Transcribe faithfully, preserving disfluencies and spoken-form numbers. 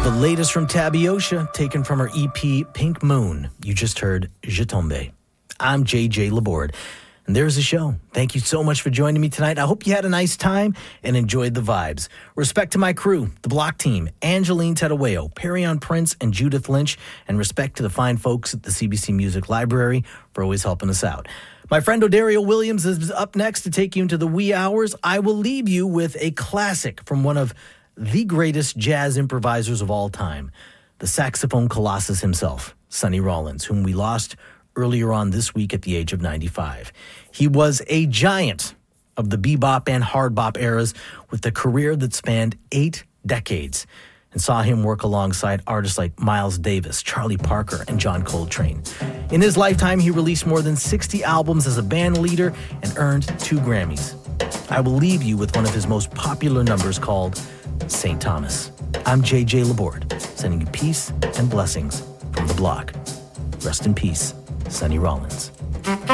The latest from Tabiosha, taken from her E P Pink Moon. You just heard Je Tombe. I'm J J Laborde, and there's the show. Thank you so much for joining me tonight. I hope you had a nice time and enjoyed the vibes. Respect to my crew, the Block Team, Angeline Tedaweo, Perryon Prince, and Judith Lynch, and respect to the fine folks at the C B C Music Library for always helping us out. My friend Odario Williams is up next to take you into the wee hours. I will leave you with a classic from one of the greatest jazz improvisers of all time, the saxophone colossus himself, Sonny Rollins, whom we lost earlier on this week at the age of ninety-five. He was a giant of the bebop and hard bop eras with a career that spanned eight decades and saw him work alongside artists like Miles Davis, Charlie Parker, and John Coltrane. In his lifetime, he released more than sixty albums as a band leader and earned two Grammys. I will leave you with one of his most popular numbers called Saint Thomas. I'm J J Laborde, sending you peace and blessings from the block. Rest in peace, Sonny Rollins.